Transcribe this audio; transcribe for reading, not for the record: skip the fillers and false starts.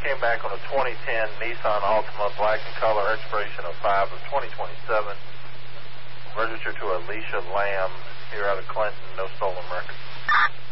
came back on a 2010 Nissan Altima, black in color, expiration of 5 of 2027. Registered to Alicia Lamb here out of Clinton, no stolen records.